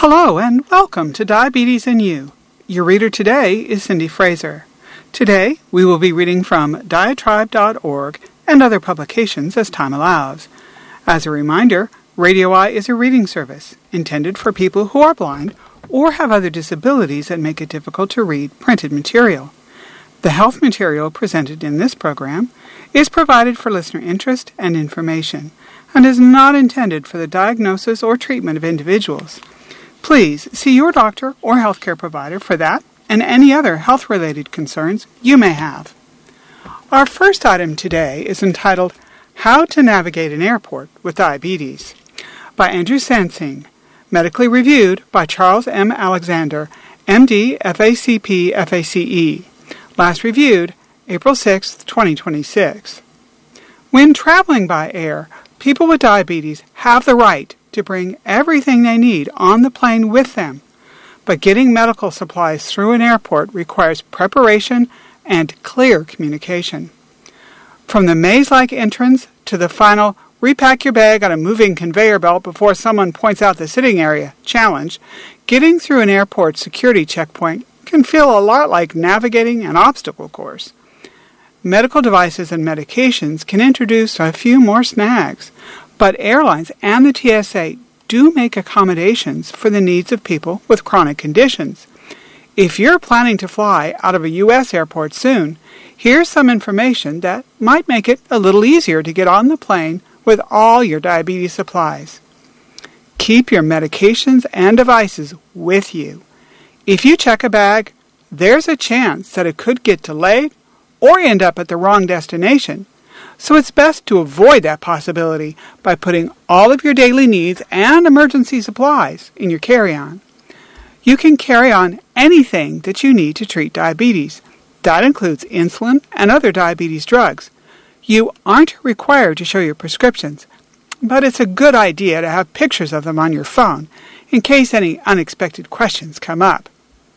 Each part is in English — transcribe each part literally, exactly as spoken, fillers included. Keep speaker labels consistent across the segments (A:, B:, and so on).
A: Hello and welcome to Diabetes and You. Your reader today is Cindy Fraser. Today we will be reading from diatribe dot org and other publications as time allows. As a reminder, Radio Eye is a reading service intended for people who are blind or have other disabilities that make it difficult to read printed material. The health material presented in this program is provided for listener interest and information and is not intended for the diagnosis or treatment of individuals. Please see your doctor or healthcare provider for that and any other health-related concerns you may have. Our first item today is entitled How to Navigate an Airport with Diabetes by Andrew Sansing, medically reviewed by Charles M. Alexander, M D, F A C P, F A C E. Last reviewed April sixth, twenty twenty-six. When traveling by air, people with diabetes have the right to bring everything they need on the plane with them, but getting medical supplies through an airport requires preparation and clear communication. From the maze-like entrance to the final repack your bag on a moving conveyor belt before someone points out the sitting area challenge, getting through an airport security checkpoint can feel a lot like navigating an obstacle course. Medical devices and medications can introduce a few more snags, but airlines and the T S A do make accommodations for the needs of people with chronic conditions. If you're planning to fly out of a U S airport soon, here's some information that might make it a little easier to get on the plane with all your diabetes supplies. Keep your medications and devices with you. If you check a bag, there's a chance that it could get delayed or end up at the wrong destination. So it's best to avoid that possibility by putting all of your daily needs and emergency supplies in your carry-on. You can carry on anything that you need to treat diabetes. That includes insulin and other diabetes drugs. You aren't required to show your prescriptions, but it's a good idea to have pictures of them on your phone in case any unexpected questions come up.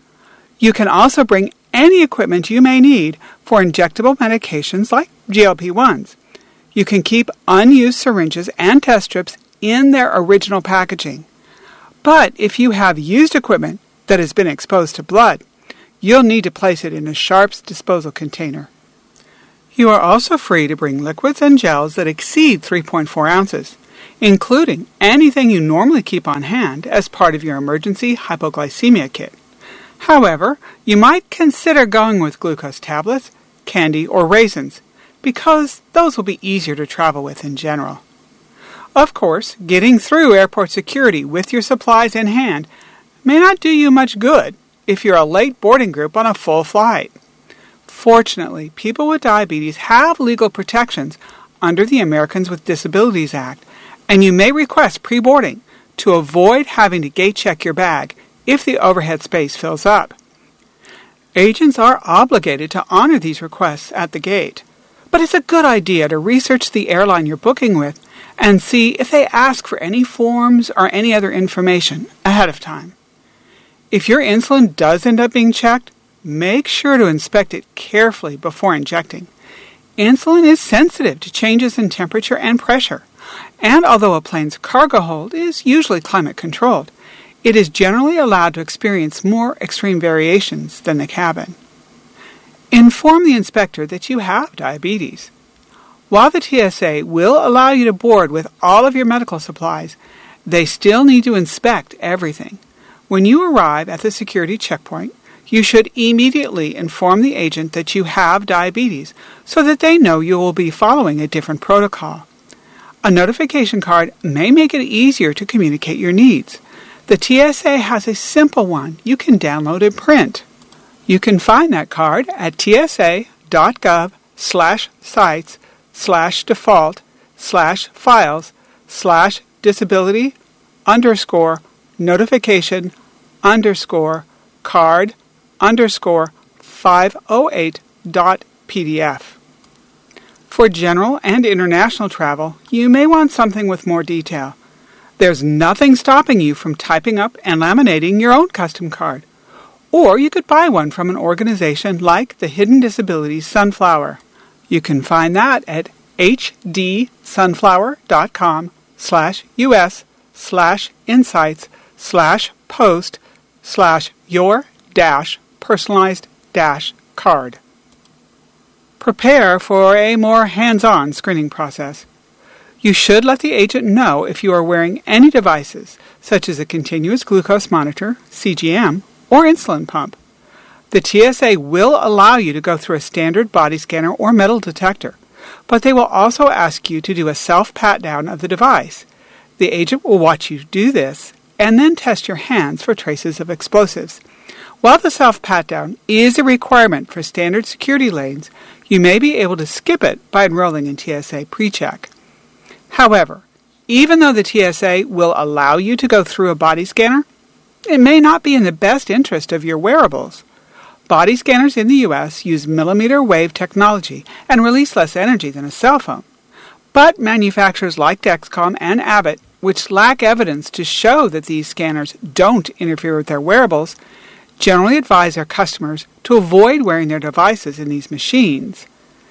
A: You can also bring any equipment you may need for injectable medications like G L P ones. You can keep unused syringes and test strips in their original packaging. But if you have used equipment that has been exposed to blood, you'll need to place it in a Sharps disposal container. You are also free to bring liquids and gels that exceed three point four ounces, including anything you normally keep on hand as part of your emergency hypoglycemia kit. However, you might consider going with glucose tablets, candy, or raisins, because those will be easier to travel with in general. Of course, getting through airport security with your supplies in hand may not do you much good if you're a late boarding group on a full flight. Fortunately, people with diabetes have legal protections under the Americans with Disabilities Act, and you may request pre-boarding to avoid having to gate check your bag if the overhead space fills up. Agents are obligated to honor these requests at the gate, but it's a good idea to research the airline you're booking with and see if they ask for any forms or any other information ahead of time. If your insulin does end up being checked, make sure to inspect it carefully before injecting. Insulin is sensitive to changes in temperature and pressure, and although a plane's cargo hold is usually climate-controlled, it is generally allowed to experience more extreme variations than the cabin. Inform the inspector that you have diabetes. While the T S A will allow you to board with all of your medical supplies, they still need to inspect everything. When you arrive at the security checkpoint, you should immediately inform the agent that you have diabetes so that they know you will be following a different protocol. A notification card may make it easier to communicate your needs. The T S A has a simple one you can download and print. You can find that card at tsa.gov slash sites slash default slash files slash disability underscore notification underscore card underscore 508 dot pdf. For general and international travel, you may want something with more detail. There's nothing stopping you from typing up and laminating your own custom card. Or you could buy one from an organization like the Hidden Disabilities Sunflower. You can find that at hdsunflower.com slash us slash insights slash post slash your dash personalized dash card. Prepare for a more hands-on screening process. You should let the agent know if you are wearing any devices, such as a continuous glucose monitor, C G M, or insulin pump. The T S A will allow you to go through a standard body scanner or metal detector, but they will also ask you to do a self-pat-down of the device. The agent will watch you do this and then test your hands for traces of explosives. While the self-pat-down is a requirement for standard security lanes, you may be able to skip it by enrolling in T S A PreCheck. However, even though the T S A will allow you to go through a body scanner, it may not be in the best interest of your wearables. Body scanners in the U S use millimeter wave technology and release less energy than a cell phone. But manufacturers like Dexcom and Abbott, which lack evidence to show that these scanners don't interfere with their wearables, generally advise their customers to avoid wearing their devices in these machines.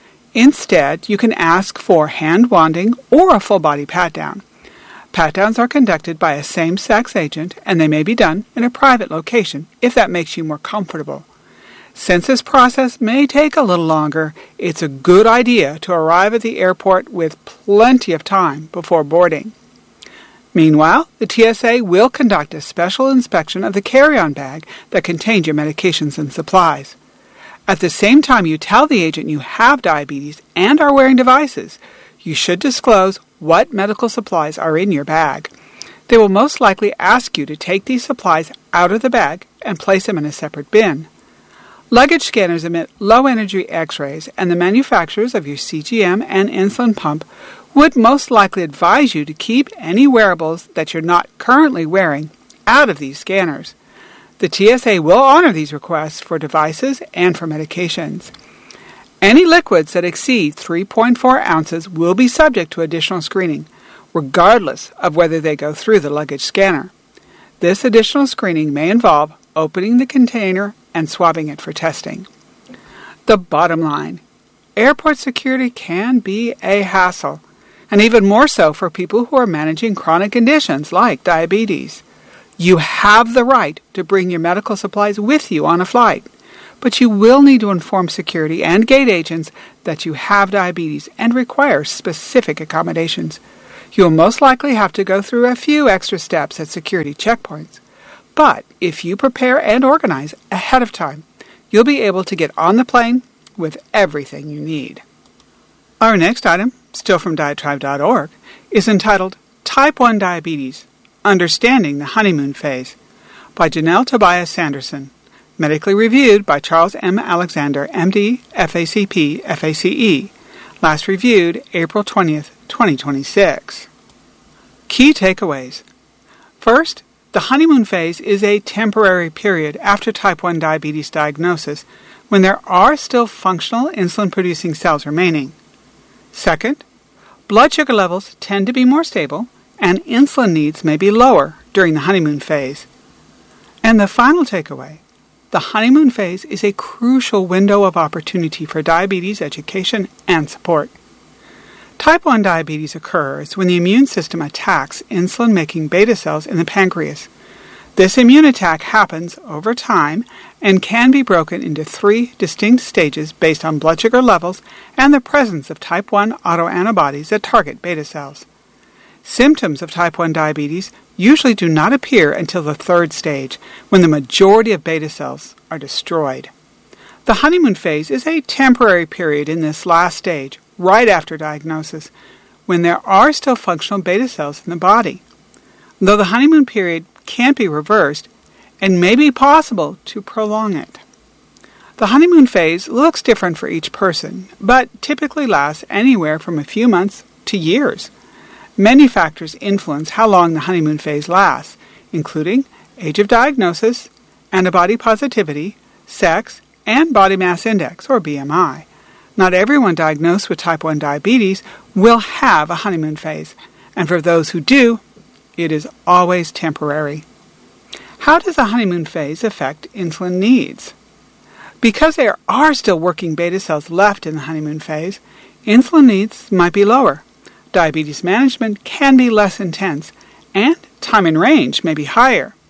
A: Instead, you can ask for hand wanding or a full-body pat-down. Pat-downs are conducted by a same-sex agent, and they may be done in a private location if that makes you more comfortable. Since this process may take a little longer, it's a good idea to arrive at the airport with plenty of time before boarding. Meanwhile, the T S A will conduct a special inspection of the carry-on bag that contains your medications and supplies. At the same time you tell the agent you have diabetes and are wearing devices, you should disclose what medical supplies are in your bag. They will most likely ask you to take these supplies out of the bag and place them in a separate bin. Luggage scanners emit low-energy X-rays, and the manufacturers of your C G M and insulin pump would most likely advise you to keep any wearables that you're not currently wearing out of these scanners. The T S A will honor these requests for devices and for medications. Any liquids that exceed three point four ounces will be subject to additional screening, regardless of whether they go through the luggage scanner. This additional screening may involve opening the container and swabbing it for testing. The bottom line: airport security can be a hassle, and even more so for people who are managing chronic conditions like diabetes. You have the right to bring your medical supplies with you on a flight, but you will need to inform security and gate agents that you have diabetes and require specific accommodations. You will most likely have to go through a few extra steps at security checkpoints, but if you prepare and organize ahead of time, you'll be able to get on the plane with everything you need. Our next item, still from diatribe dot org, is entitled Type one Diabetes, Understanding the Honeymoon Phase, by Janelle Tobias Sanderson, medically reviewed by Charles M. Alexander, M D, F A C P, F A C E, last reviewed April twentieth, twenty twenty-six. Key takeaways. First, the honeymoon phase is a temporary period after type one diabetes diagnosis when there are still functional insulin-producing cells remaining. Second, blood sugar levels tend to be more stable, and insulin needs may be lower during the honeymoon phase. And the final takeaway, the honeymoon phase is a crucial window of opportunity for diabetes education and support. Type one diabetes occurs when the immune system attacks insulin-making beta cells in the pancreas. This immune attack happens over time and can be broken into three distinct stages based on blood sugar levels and the presence of type one autoantibodies that target beta cells. Symptoms of type one diabetes usually do not appear until the third stage, when the majority of beta cells are destroyed. The honeymoon phase is a temporary period in this last stage, right after diagnosis, when there are still functional beta cells in the body. Though the honeymoon period can't be reversed, it may be possible to prolong it. The honeymoon phase looks different for each person, but typically lasts anywhere from a few months to years. Many factors influence how long the honeymoon phase lasts, including age of diagnosis, antibody positivity, sex, and body mass index, or B M I. Not everyone diagnosed with type one diabetes will have a honeymoon phase, and for those who do, it is always temporary. How does the honeymoon phase affect insulin needs? Because there are still working beta cells left in the honeymoon phase, insulin needs might be lower. Diabetes management can be less intense, and time in range may be higher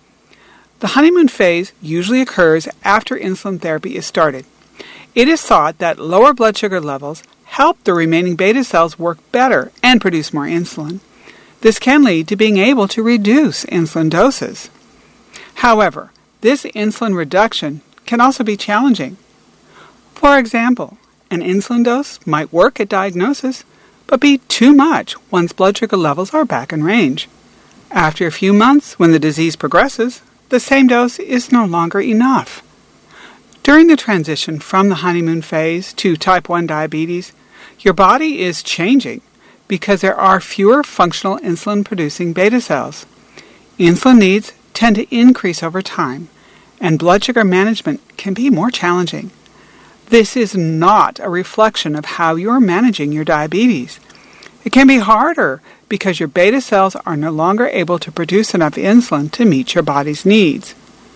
A: The honeymoon phase usually occurs after insulin therapy is started. It is thought that lower blood sugar levels help the remaining beta cells work better and produce more insulin. This can lead to being able to reduce insulin doses. However, this insulin reduction can also be challenging. For example, an insulin dose might work at diagnosis, but be too much once blood sugar levels are back in range. After a few months, when the disease progresses, the same dose is no longer enough. During the transition from the honeymoon phase to type one diabetes, your body is changing because there are fewer functional insulin-producing beta cells. Insulin needs tend to increase over time, and blood sugar management can be more challenging. This is not a reflection of how you are managing your diabetes. It can be harder because your beta cells are no longer able to produce enough insulin to meet your body's needs.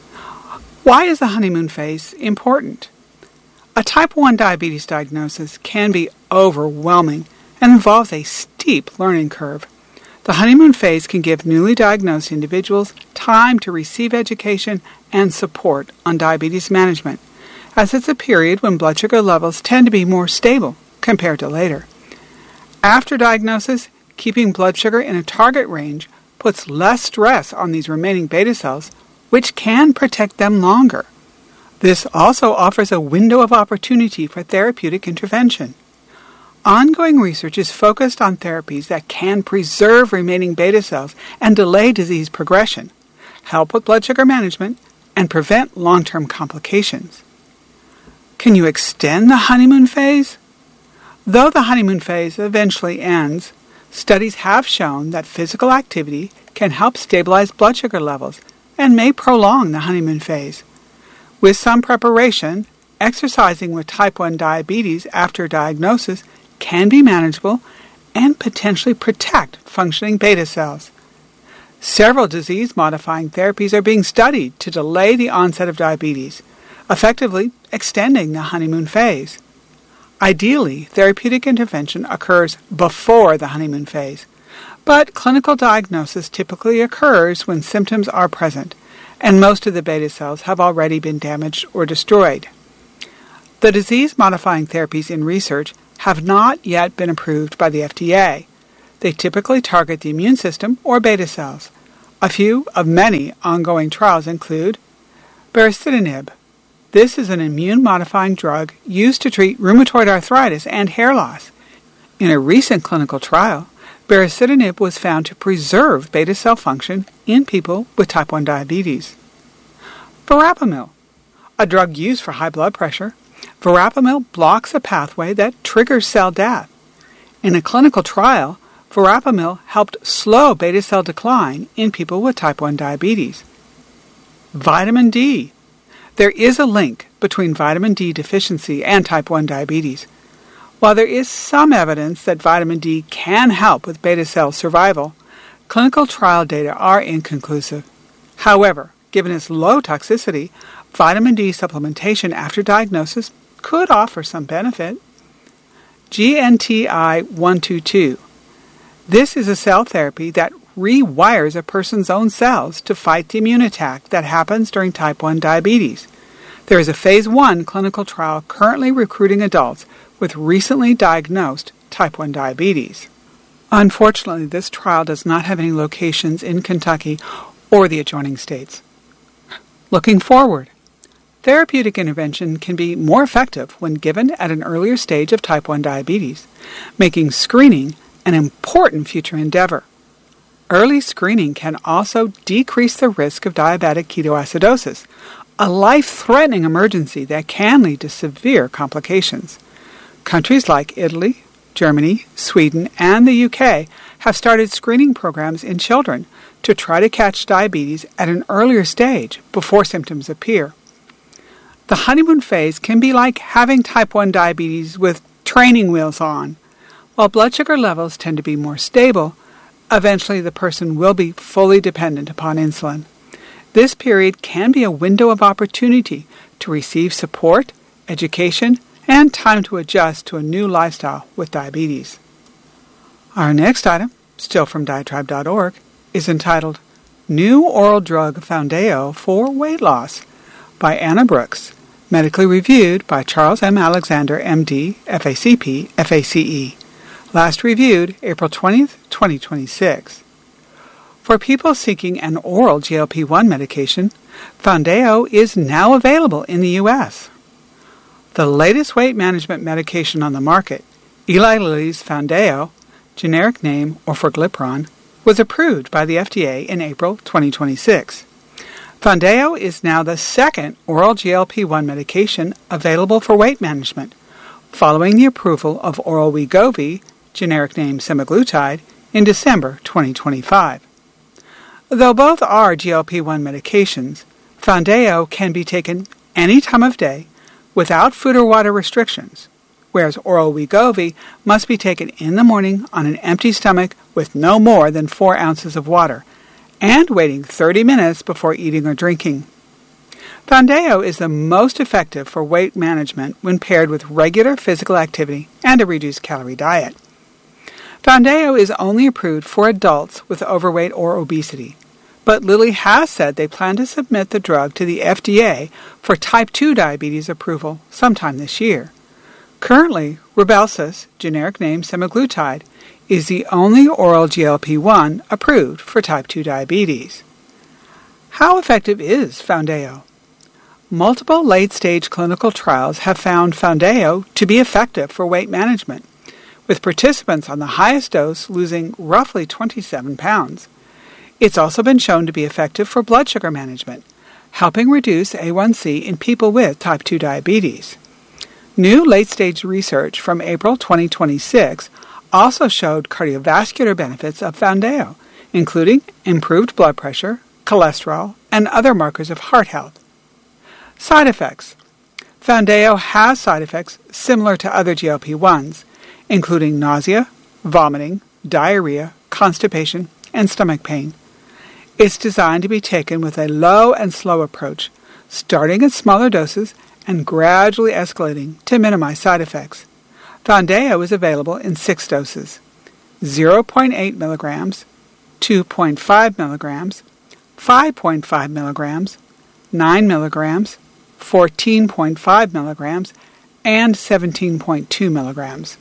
A: Why is the honeymoon phase important? A type one diabetes diagnosis can be overwhelming and involves a steep learning curve. The honeymoon phase can give newly diagnosed individuals time to receive education and support on diabetes management, as it's a period when blood sugar levels tend to be more stable compared to later. After diagnosis, keeping blood sugar in a target range puts less stress on these remaining beta cells, which can protect them longer. This also offers a window of opportunity for therapeutic intervention. Ongoing research is focused on therapies that can preserve remaining beta cells and delay disease progression, help with blood sugar management, and prevent long-term complications. Can you extend the honeymoon phase? Though the honeymoon phase eventually ends, studies have shown that physical activity can help stabilize blood sugar levels and may prolong the honeymoon phase. With some preparation, exercising with type one diabetes after diagnosis can be manageable and potentially protect functioning beta cells. Several disease-modifying therapies are being studied to delay the onset of diabetes, effectively extending the honeymoon phase. Ideally, therapeutic intervention occurs before the honeymoon phase, but clinical diagnosis typically occurs when symptoms are present, and most of the beta cells have already been damaged or destroyed. The disease-modifying therapies in research have not yet been approved by the F D A. They typically target the immune system or beta cells. A few of many ongoing trials include baricitinib. This is an immune-modifying drug used to treat rheumatoid arthritis and hair loss. In a recent clinical trial, baricitinib was found to preserve beta cell function in people with type one diabetes. Verapamil, a drug used for high blood pressure. Verapamil blocks a pathway that triggers cell death. In a clinical trial, verapamil helped slow beta cell decline in people with type one diabetes. Vitamin D. There is a link between vitamin D deficiency and type one diabetes. While there is some evidence that vitamin D can help with beta cell survival, clinical trial data are inconclusive. However, given its low toxicity, vitamin D supplementation after diagnosis could offer some benefit. G N T I one twenty-two. This is a cell therapy that rewires a person's own cells to fight the immune attack that happens during type one diabetes. There is a phase one clinical trial currently recruiting adults with recently diagnosed type one diabetes. Unfortunately, this trial does not have any locations in Kentucky or the adjoining states. Looking forward, therapeutic intervention can be more effective when given at an earlier stage of type one diabetes, making screening an important future endeavor. Early screening can also decrease the risk of diabetic ketoacidosis, a life-threatening emergency that can lead to severe complications. Countries like Italy, Germany, Sweden, and the U K have started screening programs in children to try to catch diabetes at an earlier stage before symptoms appear. The honeymoon phase can be like having type one diabetes with training wheels on. While blood sugar levels tend to be more stable, eventually the person will be fully dependent upon insulin. This period can be a window of opportunity to receive support, education, and time to adjust to a new lifestyle with diabetes. Our next item, still from diatribe dot org, is entitled New Oral Drug Foundayo for Weight Loss by Anna Brooks, medically reviewed by Charles M. Alexander, M D, F A C P, F A C E. Last reviewed April twentieth, twenty twenty-six. For people seeking an oral G L P one medication, Foundayo is now available in the U S The latest weight management medication on the market, Eli Lilly's Foundayo, generic name orforglipron, was approved by the F D A in April twenty twenty-six. Foundayo is now the second oral G L P one medication available for weight management, following the approval of oral Wegovy, generic name semaglutide, in December twenty twenty-five. Though both are G L P one medications, Foundayo can be taken any time of day without food or water restrictions, whereas oral Wegovy must be taken in the morning on an empty stomach with no more than four ounces of water, and waiting thirty minutes before eating or drinking. Foundayo is the most effective for weight management when paired with regular physical activity and a reduced calorie diet. Foundayo is only approved for adults with overweight or obesity, but Lilly has said they plan to submit the drug to the F D A for type two diabetes approval sometime this year. Currently, Rybelsus, generic name semaglutide, is the only oral G L P one approved for type two diabetes. How effective is Foundayo? Multiple late-stage clinical trials have found Foundayo to be effective for weight management, with participants on the highest dose losing roughly twenty-seven pounds. It's also been shown to be effective for blood sugar management, helping reduce A one C in people with type two diabetes. New late-stage research from April twenty twenty-six also showed cardiovascular benefits of Foundayo, including improved blood pressure, cholesterol, and other markers of heart health. Side effects. Foundayo has side effects similar to other G L P ones, including nausea, vomiting, diarrhea, constipation, and stomach pain. It's designed to be taken with a low and slow approach, starting at smaller doses and gradually escalating to minimize side effects. Foundayo is available in six doses: zero point eight milligrams, two point five milligrams, five point five milligrams, nine milligrams, fourteen point five milligrams, and seventeen point two milligrams.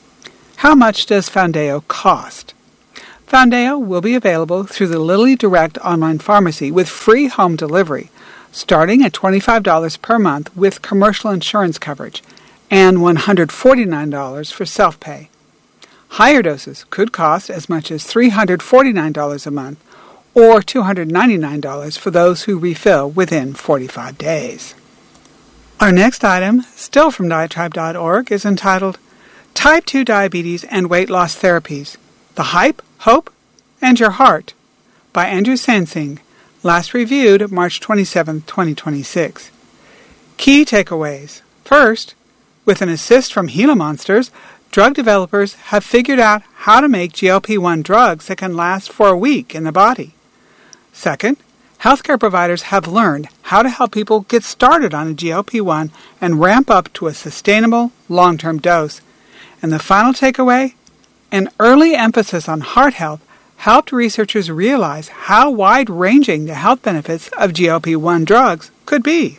A: How much does Foundayo cost? Foundayo will be available through the Lilly Direct online pharmacy with free home delivery, starting at twenty-five dollars per month with commercial insurance coverage, and one hundred forty-nine dollars for self-pay. Higher doses could cost as much as three hundred forty-nine dollars a month, or two hundred ninety-nine dollars for those who refill within forty-five days. Our next item, still from diatribe dot org, is entitled Type two Diabetes and Weight Loss Therapies, The Hype, Hope, and Your Heart, by Andrew Sansing, last reviewed March twenty-seventh, twenty twenty-six. Key takeaways. First, with an assist from Gila Monsters, drug developers have figured out how to make G L P one drugs that can last for a week in the body. Second, healthcare providers have learned how to help people get started on a G L P one and ramp up to a sustainable, long-term dose. And the final takeaway? An early emphasis on heart health helped researchers realize how wide-ranging the health benefits of G L P one drugs could be.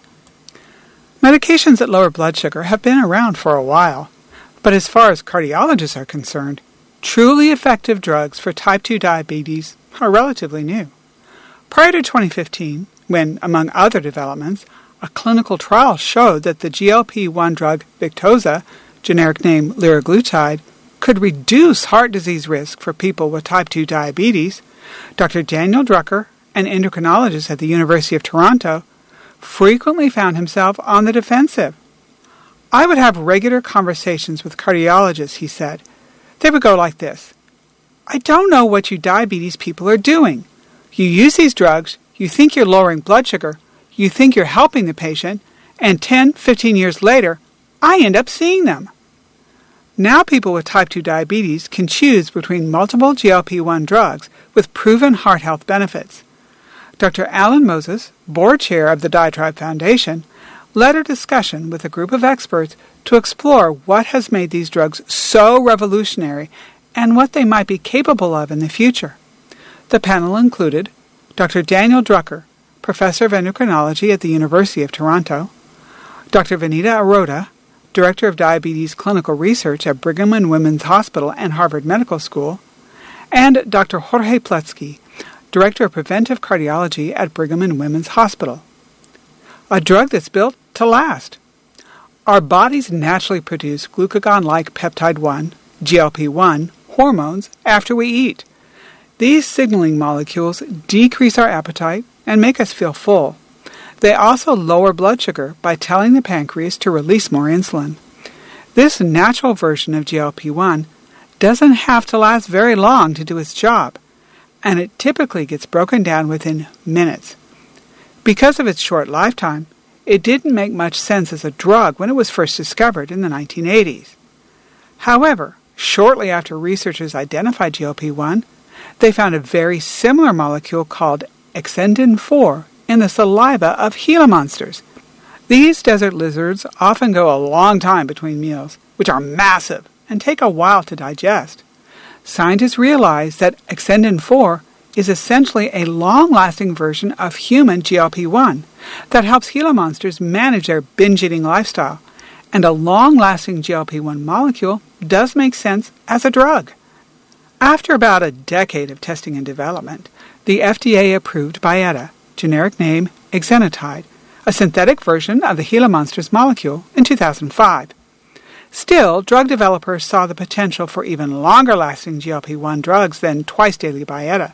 A: Medications that lower blood sugar have been around for a while, but as far as cardiologists are concerned, truly effective drugs for type two diabetes are relatively new. Prior to twenty fifteen, when, among other developments, a clinical trial showed that the G L P one drug Victoza, generic name liraglutide, could reduce heart disease risk for people with type two diabetes, Doctor Daniel Drucker, an endocrinologist at the University of Toronto, frequently found himself on the defensive. I would have regular conversations with cardiologists, he said. They would go like this: I don't know what you diabetes people are doing. You use these drugs, you think you're lowering blood sugar, you think you're helping the patient, and ten, fifteen years later, I end up seeing them. Now people with type two diabetes can choose between multiple G L P one drugs with proven heart health benefits. Doctor Alan Moses, board chair of the Diatribe Foundation, led a discussion with a group of experts to explore what has made these drugs so revolutionary and what they might be capable of in the future. The panel included Doctor Daniel Drucker, Professor of Endocrinology at the University of Toronto, Doctor Vanita Aroda, Director of Diabetes Clinical Research at Brigham and Women's Hospital and Harvard Medical School, and Doctor Jorge Pletzky, Director of Preventive Cardiology at Brigham and Women's Hospital. A drug that's built to last. Our bodies naturally produce glucagon-like peptide one, G L P one, hormones after we eat. These signaling molecules decrease our appetite and make us feel full. They also lower blood sugar by telling the pancreas to release more insulin. This natural version of G L P one doesn't have to last very long to do its job, and it typically gets broken down within minutes. Because of its short lifetime, it didn't make much sense as a drug when it was first discovered in the nineteen eighties. However, shortly after researchers identified G L P one, they found a very similar molecule called exendin four in the saliva of Gila monsters. These desert lizards often go a long time between meals, which are massive and take a while to digest. Scientists realized that exendin four is essentially a long-lasting version of human G L P one that helps Gila monsters manage their binge-eating lifestyle, and a long-lasting G L P one molecule does make sense as a drug. After about a decade of testing and development, the F D A approved Byetta, generic name exenatide, a synthetic version of the Gila monsters molecule, in two thousand five. Still, drug developers saw the potential for even longer-lasting G L P one drugs than twice-daily Byetta.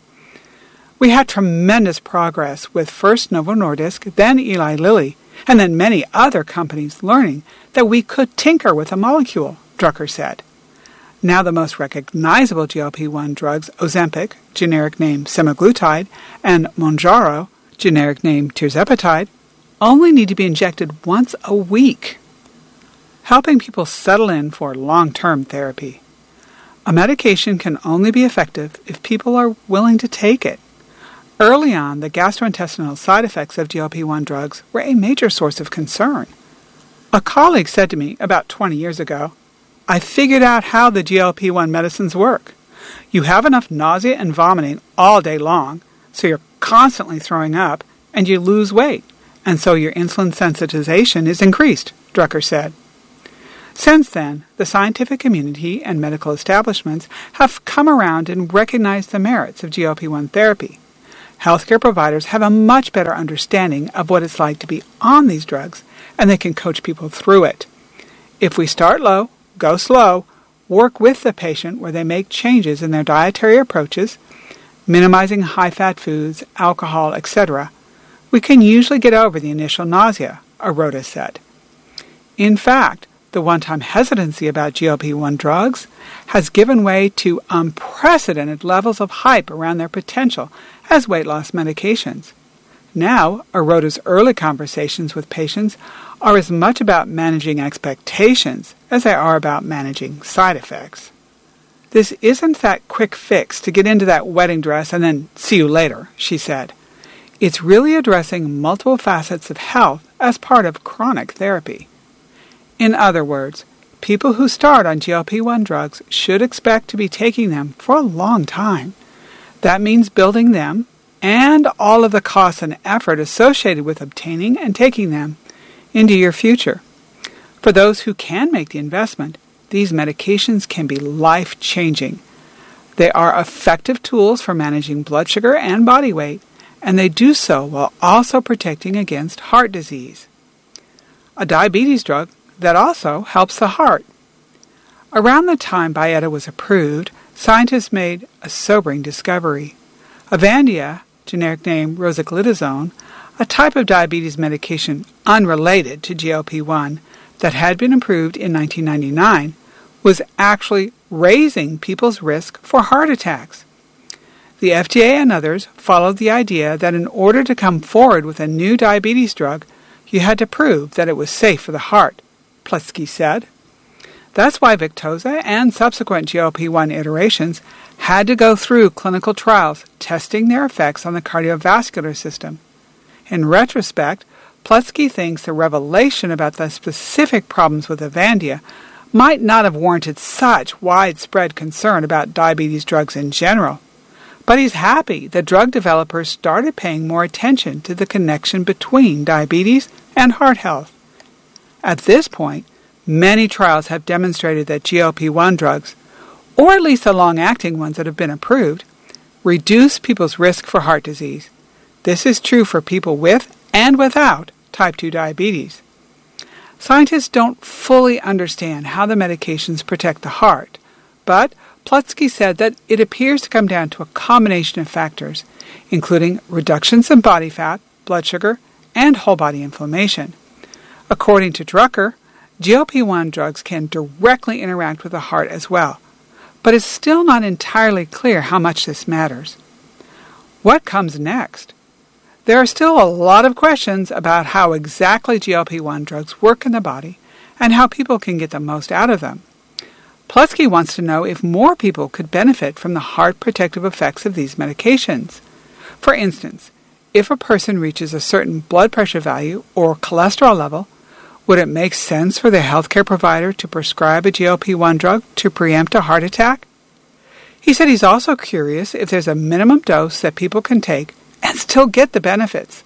A: We had tremendous progress with first Novo Nordisk, then Eli Lilly, and then many other companies learning that we could tinker with a molecule, Drucker said. Now the most recognizable G L P one drugs, Ozempic, generic name semaglutide, and Mounjaro, generic name tirzepatide, only need to be injected once a week, helping people settle in for long-term therapy. A medication can only be effective if people are willing to take it. Early on, the gastrointestinal side effects of G L P one drugs were a major source of concern. A colleague said to me about twenty years ago, "I figured out how the G L P one medicines work. You have enough nausea and vomiting all day long, so you're constantly throwing up, and you lose weight, and so your insulin sensitization is increased," Drucker said. Since then, the scientific community and medical establishments have come around and recognized the merits of G L P one therapy. Healthcare providers have a much better understanding of what it's like to be on these drugs, and they can coach people through it. If we start low, go slow, work with the patient where they make changes in their dietary approaches, minimizing high-fat foods, alcohol, et cetera, we can usually get over the initial nausea, Aroda said. In fact, the one-time hesitancy about G L P one drugs has given way to unprecedented levels of hype around their potential as weight loss medications. Now, Aroda's early conversations with patients are as much about managing expectations as they are about managing side effects. This isn't that quick fix to get into that wedding dress and then see you later, she said. It's really addressing multiple facets of health as part of chronic therapy. In other words, people who start on G L P one drugs should expect to be taking them for a long time. That means building them and all of the costs and effort associated with obtaining and taking them into your future. For those who can make the investment, these medications can be life-changing. They are effective tools for managing blood sugar and body weight, and they do so while also protecting against heart disease. A diabetes drug that also helps the heart. Around the time Byetta was approved, scientists made a sobering discovery. Avandia, generic name rosiglitazone, a type of diabetes medication unrelated to G L P one that had been approved in nineteen ninety-nine, was actually raising people's risk for heart attacks. The F D A and others followed the idea that in order to come forward with a new diabetes drug, you had to prove that it was safe for the heart, Pletzky said. That's why Victoza and subsequent G L P one iterations had to go through clinical trials testing their effects on the cardiovascular system. In retrospect, Pletzky thinks the revelation about the specific problems with Avandia might not have warranted such widespread concern about diabetes drugs in general. But he's happy that drug developers started paying more attention to the connection between diabetes and heart health. At this point, many trials have demonstrated that G L P one drugs, or at least the long-acting ones that have been approved, reduce people's risk for heart disease. This is true for people with and without type two diabetes. Scientists don't fully understand how the medications protect the heart, but Plutsky said that it appears to come down to a combination of factors, including reductions in body fat, blood sugar, and whole-body inflammation. According to Drucker, G L P one drugs can directly interact with the heart as well, but it's still not entirely clear how much this matters. What comes next? There are still a lot of questions about how exactly G L P one drugs work in the body and how people can get the most out of them. Plutsky wants to know if more people could benefit from the heart protective effects of these medications. For instance, if a person reaches a certain blood pressure value or cholesterol level, would it make sense for the healthcare provider to prescribe a G L P one drug to preempt a heart attack? He said he's also curious if there's a minimum dose that people can take and still get the benefits.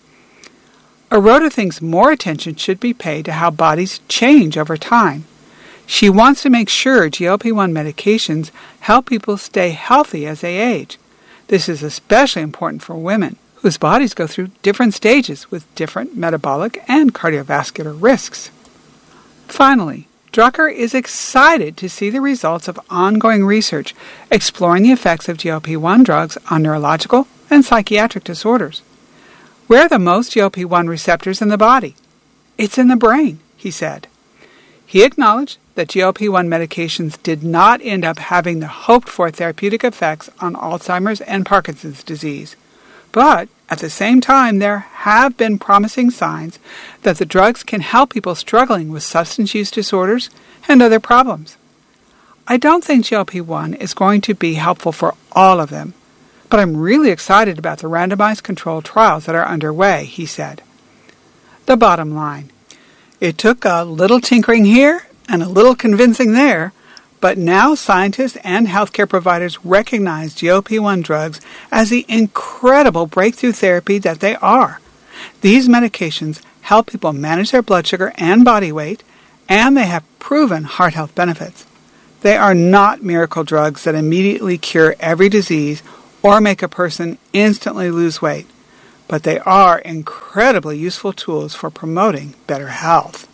A: Arota thinks more attention should be paid to how bodies change over time. She wants to make sure G L P one medications help people stay healthy as they age. This is especially important for women, whose bodies go through different stages with different metabolic and cardiovascular risks. Finally, Drucker is excited to see the results of ongoing research exploring the effects of G L P one drugs on neurological and psychiatric disorders. Where are the most G L P one receptors in the body? It's in the brain, he said. He acknowledged that G L P one medications did not end up having the hoped-for therapeutic effects on Alzheimer's and Parkinson's disease. But at the same time, there have been promising signs that the drugs can help people struggling with substance use disorders and other problems. I don't think G L P one is going to be helpful for all of them, but I'm really excited about the randomized controlled trials that are underway, he said. The bottom line: it took a little tinkering here and a little convincing there, but now scientists and healthcare providers recognize G L P one drugs as the incredible breakthrough therapy that they are. These medications help people manage their blood sugar and body weight, and they have proven heart health benefits. They are not miracle drugs that immediately cure every disease or make a person instantly lose weight, but they are incredibly useful tools for promoting better health.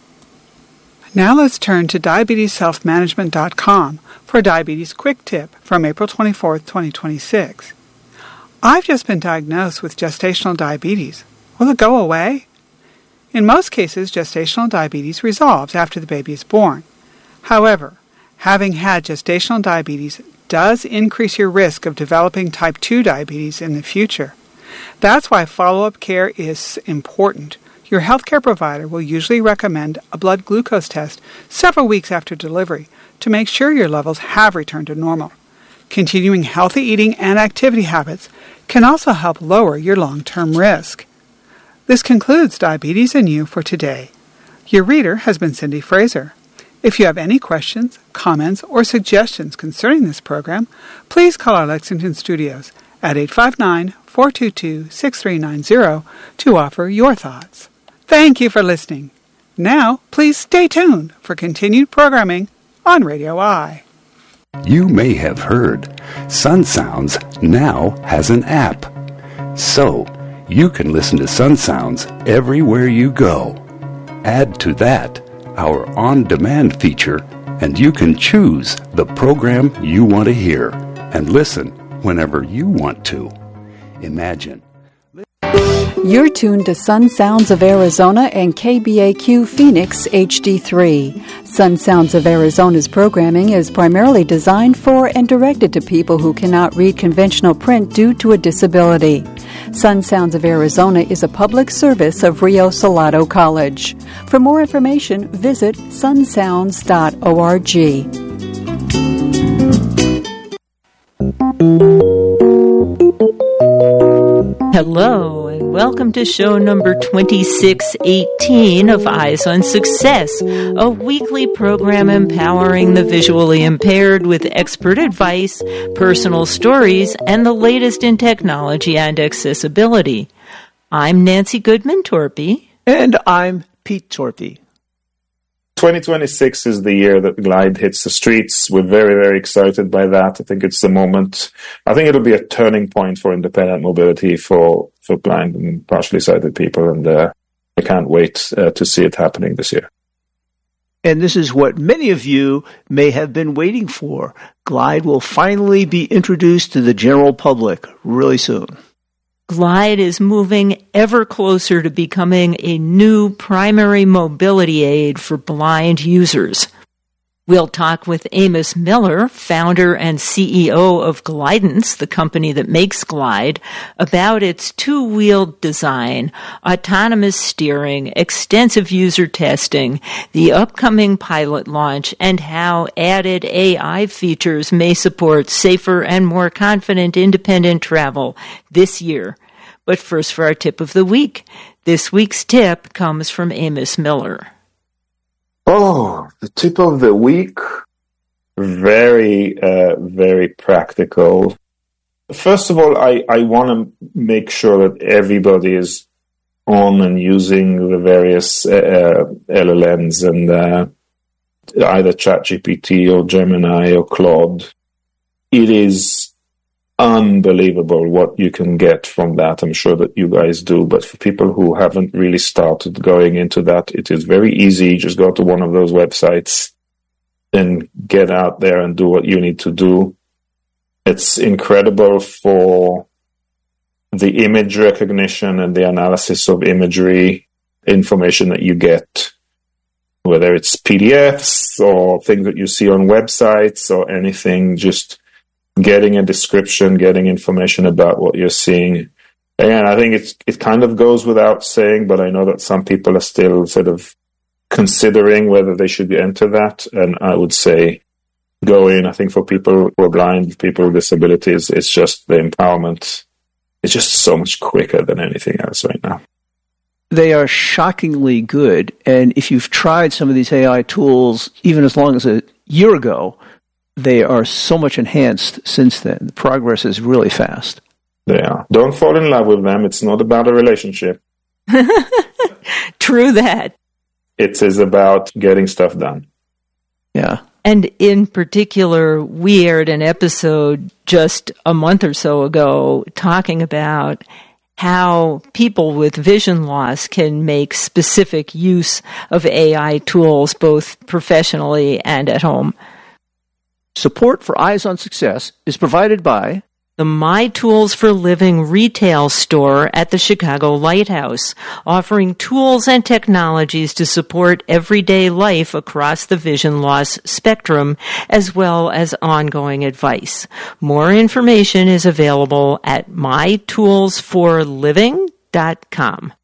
A: Now let's turn to diabetes self management dot com for a diabetes quick tip from April twenty-fourth, twenty twenty-six. I've just been diagnosed with gestational diabetes. Will it go away? In most cases, gestational diabetes resolves after the baby is born. However, having had gestational diabetes does increase your risk of developing type two diabetes in the future. That's why follow-up care is important. Your healthcare provider will usually recommend a blood glucose test several weeks after delivery to make sure your levels have returned to normal. Continuing healthy eating and activity habits can also help lower your long-term risk. This concludes Diabetes and You for today. Your reader has been Cindy Fraser. If you have any questions, comments, or suggestions concerning this program, please call our Lexington studios at eight five nine, four two two, six three nine zero to offer your thoughts. Thank you for listening. Now, please stay tuned for continued programming on Radio I.
B: You may have heard Sun Sounds now has an app. So, you can listen to Sun Sounds everywhere you go. Add to that our on-demand feature, and you can choose the program you want to hear and listen whenever you want to. Imagine.
C: You're tuned to Sun Sounds of Arizona and K B A Q Phoenix H D three. Sun Sounds of Arizona's programming is primarily designed for and directed to people who cannot read conventional print due to a disability. Sun Sounds of Arizona is a public service of Rio Salado College. For more information, visit sun sounds dot org.
D: Hello, and welcome to show number twenty-six eighteen of Eyes on Success, a weekly program empowering the visually impaired with expert advice, personal stories, and the latest in technology and accessibility. I'm Nancy Goodman Torpy.
E: And I'm Pete Torpy.
F: twenty twenty-six is the year that Glide hits the streets. We're very, very excited by that. I think it's the moment. I think it'll be a turning point for independent mobility for, for blind and partially sighted people, and uh, I can't wait uh, to see it happening this year.
E: And this is what many of you may have been waiting for. Glide will finally be introduced to the general public really soon.
D: Glide is moving ever closer to becoming a new primary mobility aid for blind users. We'll talk with Amos Miller, founder and C E O of Glidance, the company that makes Glide, about its two-wheeled design, autonomous steering, extensive user testing, the upcoming pilot launch, and how added A I features may support safer and more confident independent travel this year. But first for our tip of the week. This week's tip comes from Amos Miller.
F: Oh, the tip of the week. Very, uh, very practical. First of all, I, I want to make sure that everybody is on and using the various uh, L L Ms and uh, either ChatGPT or Gemini or Claude. It is unbelievable what you can get from that. I'm sure that you guys do, but for people who haven't really started going into that, it is very easy. Just go to one of those websites and get out there and do what you need to do. It's incredible for the image recognition and the analysis of imagery information that you get, whether it's P D Fs or things that you see on websites or anything, just getting a description, getting information about what you're seeing. Again, I think it's, it kind of goes without saying, but I know that some people are still sort of considering whether they should enter that. And I would say go in. I think for people who are blind, people with disabilities, it's just the empowerment. It's just so much quicker than anything else right now.
E: They are shockingly good. And if you've tried some of these A I tools, even as long as a year ago, they are so much enhanced since then. The progress is really fast.
F: They are. Don't fall in love with them. It's not about a relationship.
D: True that.
F: It is about getting stuff done.
E: Yeah.
D: And in particular, we aired an episode just a month or so ago talking about how people with vision loss can make specific use of A I tools, both professionally and at home.
E: Support for Eyes on Success is provided by
D: the My Tools for Living retail store at the Chicago Lighthouse, offering tools and technologies to support everyday life across the vision loss spectrum, as well as ongoing advice. More information is available at my tools for living dot com.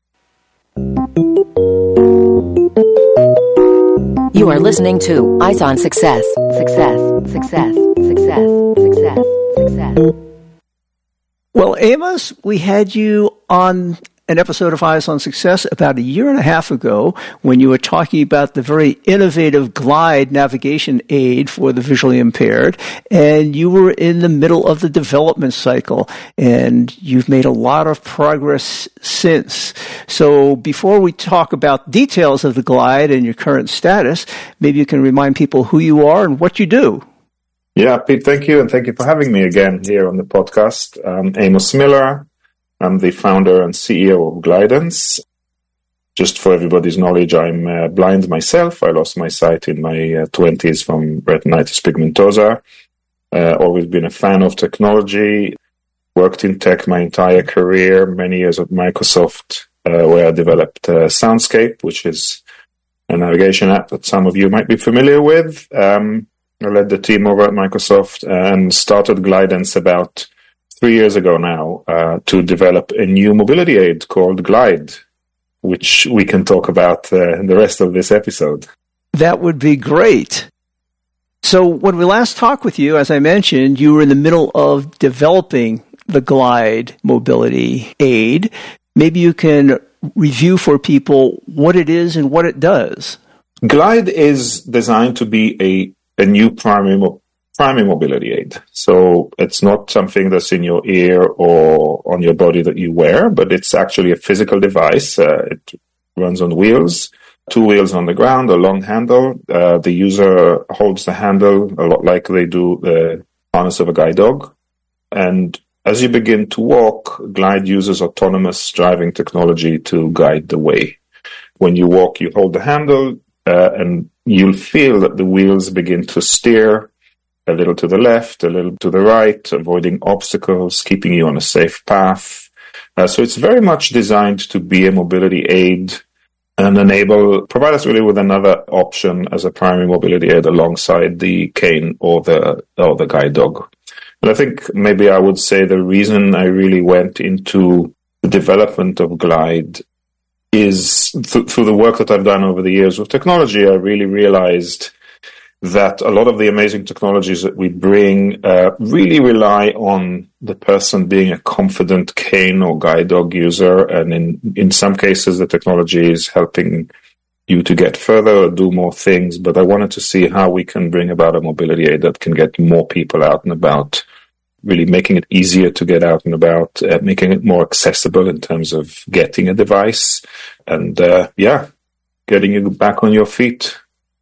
G: You are listening to Eyes on Success. Success, success, success, success, success.
E: Well, Amos, we had you on an episode of Eyes on Success about a year and a half ago when you were talking about the very innovative Glide navigation aid for the visually impaired, and you were in the middle of the development cycle, and you've made a lot of progress since. So before we talk about details of the Glide and your current status, maybe you can remind people who you are and what you do.
F: Yeah, Pete, thank you, and thank you for having me again here on the podcast. I'm Amos Miller. I'm the founder and C E O of Glidance. Just for everybody's knowledge, I'm uh, blind myself. I lost my sight in my uh, twenties from retinitis pigmentosa. Uh, always been a fan of technology. Worked in tech my entire career, many years at Microsoft, uh, where I developed uh, Soundscape, which is a navigation app that some of you might be familiar with. Um, I led the team over at Microsoft and started Glidance about three years ago now uh, to develop a new mobility aid called Glide, which we can talk about uh, in the rest of this episode.
E: That would be great. So when we last talked with you, as I mentioned, you were in the middle of developing the Glide mobility aid. maybe you can review for people what it is and what it does.
F: Glide is designed to be a, a new primary mo- primary mobility aid. So it's not something that's in your ear or on your body that you wear, but it's actually a physical device. Uh, it runs on wheels, two wheels on the ground, a long handle. Uh, the user holds the handle a lot like they do the harness of a guide dog. And as you begin to walk, Glide uses autonomous driving technology to guide the way. When you walk, you hold the handle, uh, and you'll feel that the wheels begin to steer a little to the left, a little to the right, avoiding obstacles, keeping you on a safe path. Uh, so it's very much designed to be a mobility aid and enable, provide us really with another option as a primary mobility aid alongside the cane or the, or the guide dog. And I think maybe I would say the reason I really went into the development of Glide is th- through the work that I've done over the years with technology. I really realized that a lot of the amazing technologies that we bring uh, really rely on the person being a confident cane or guide dog user. And in, in some cases, the technology is helping you to get further or do more things. But I wanted to see how we can bring about a mobility aid that can get more people out and about, really making it easier to get out and about, uh, making it more accessible in terms of getting a device and, uh, yeah, getting you back on your feet.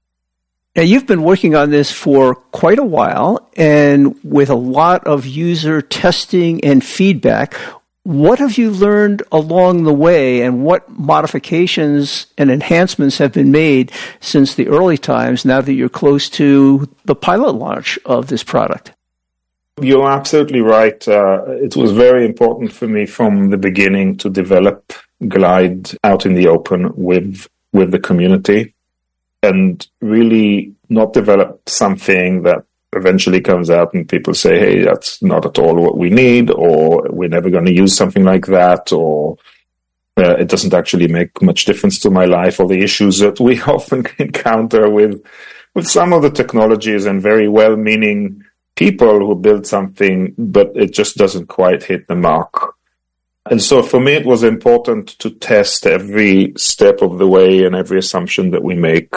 E: Now, you've been working on this for quite a while and with a lot of user testing and feedback. What have you learned along the way, and what modifications and enhancements have been made since the early times now that you're close to the pilot launch of this product?
F: You're absolutely right. Uh, it was very important for me from the beginning to develop Glide out in the open with with the community, and really not develop something that eventually comes out and people say, hey, that's not at all what we need, or we're never going to use something like that, or uh, it doesn't actually make much difference to my life, or the issues that we often encounter with with some of the technologies and very well-meaning people who build something, but it just doesn't quite hit the mark. And so for me, it was important to test every step of the way and every assumption that we make.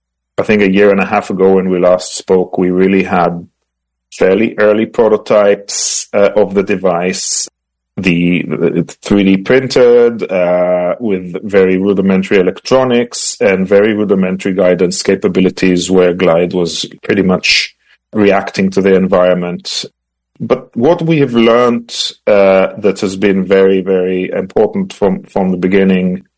F: I think a year and a half ago when we last spoke, we really had fairly early prototypes uh, of the device, the, the three D printed uh, with very rudimentary electronics and very rudimentary guidance capabilities, where Glide was pretty much reacting to the environment. But what we have learned uh, that has been very, very important from, from the beginning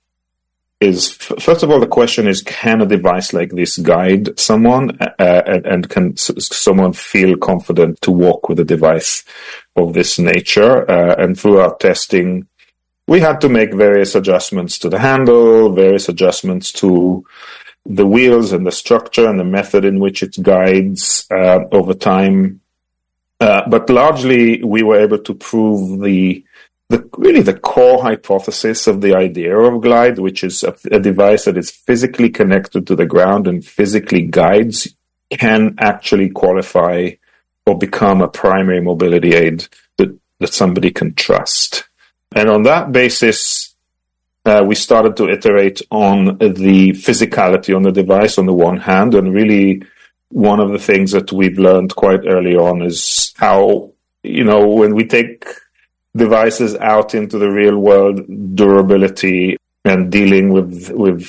F: is, first of all, the question is, can a device like this guide someone, uh, and, and can s- someone feel confident to walk with a device of this nature? Uh, and through our testing, we had to make various adjustments to the handle, various adjustments to the wheels and the structure and the method in which it guides uh, over time. Uh, but largely, we were able to prove the The, really the core hypothesis of the idea of Glide, which is a, a device that is physically connected to the ground and physically guides, can actually qualify or become a primary mobility aid that, that somebody can trust. And on that basis, uh, we started to iterate on the physicality on the device on the one hand, and really one of the things that we've learned quite early on is how, you know, when we take devices out into the real world, durability and dealing with with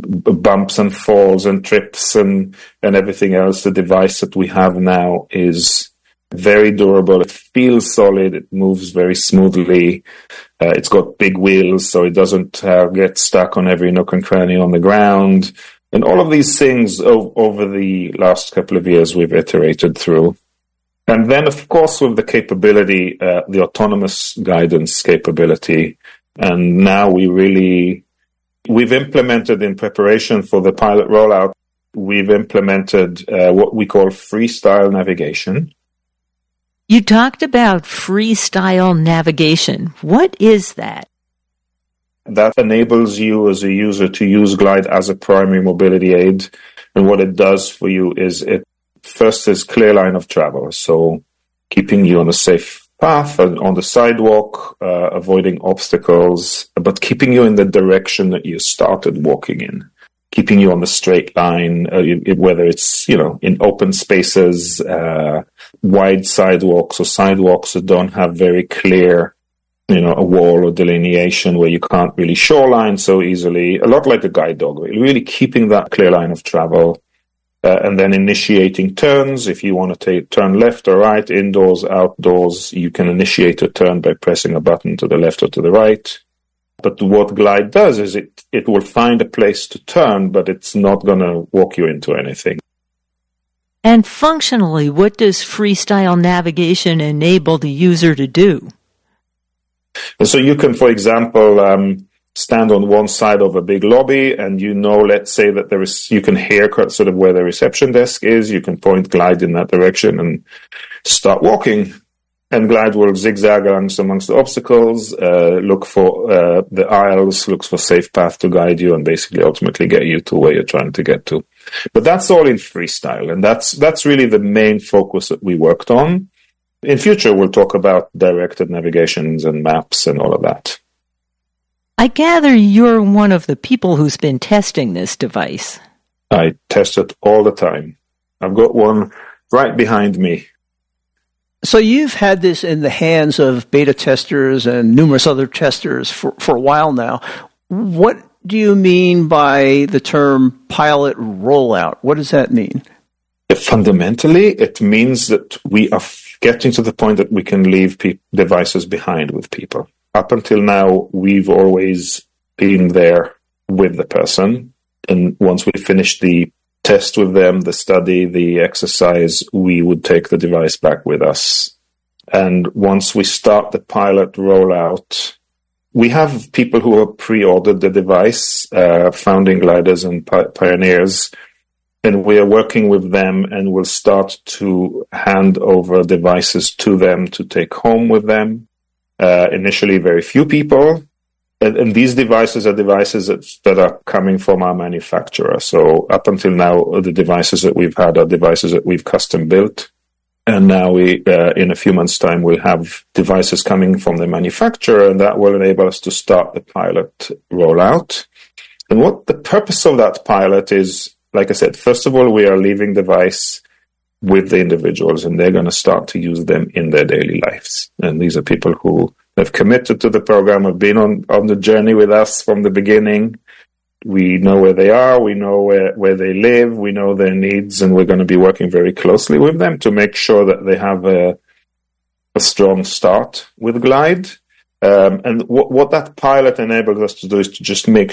F: bumps and falls and trips and and everything else, the device that we have now is very durable. It feels solid. It moves very smoothly. Uh, it's got big wheels, so it doesn't uh, get stuck on every nook and cranny on the ground. And all of these things o- over the last couple of years we've iterated through. And then, of course, with the capability, uh, the autonomous guidance capability. And now we really, we've implemented in preparation for the pilot rollout, we've implemented uh, what we call freestyle navigation.
D: You talked about freestyle navigation. What is that?
F: That enables you as a user to use Glide as a primary mobility aid. And what it does for you is it first is clear line of travel, so keeping you on a safe path and on the sidewalk, uh, avoiding obstacles, but keeping you in the direction that you started walking in, keeping you on the straight line, uh, whether it's, you know, in open spaces, uh, wide sidewalks or sidewalks that don't have very clear, you know, a wall or delineation where you can't really shoreline so easily, a lot like a guide dog, really keeping that clear line of travel. Uh, and then initiating turns. If you want to take turn left or right, indoors, outdoors, you can initiate a turn by pressing a button to the left or to the right. But what Glide does is it, it will find a place to turn, but it's not going to walk you into anything.
D: And functionally, what does freestyle navigation enable the user to do?
F: And so you can, for example, um, stand on one side of a big lobby and you know, let's say that there is, you can hear sort of where the reception desk is, you can point Glide in that direction and start walking. And Glide will zigzag amongst, amongst the obstacles, uh, look for uh, the aisles, looks for safe path to guide you and basically ultimately get you to where you're trying to get to. But that's all in freestyle, and that's that's really the main focus that we worked on. In future, we'll talk about directed navigations and maps and all of that.
D: I gather you're one of the people who's been testing this device.
F: I test it all the time. I've got one right behind me.
E: So you've had this in the hands of beta testers and numerous other testers for, for a while now. What do you mean by the term pilot rollout? What does that mean?
F: Fundamentally, it means that we are getting to the point that we can leave pe- devices behind with people. Up until now, we've always been there with the person. And once we finish the test with them, the study, the exercise, we would take the device back with us. And once we start the pilot rollout, we have people who have pre-ordered the device, uh, founding gliders and pi- pioneers, and we are working with them and we'll start to hand over devices to them to take home with them. Uh, initially, very few people. And, and these devices are devices that, that are coming from our manufacturer. So up until now, the devices that we've had are devices that we've custom built. And now we, uh, in a few months' time, we'll have devices coming from the manufacturer, and that will enable us to start the pilot rollout. And what the purpose of that pilot is, like I said, first of all, we are leaving device with the individuals, and they're going to start to use them in their daily lives. And these are people who have committed to the program, have been on, on the journey with us from the beginning. We know where they are, we know where, where they live, we know their needs, and we're going to be working very closely with them to make sure that they have a, a strong start with Glide. Um, and what, what that pilot enables us to do is to just make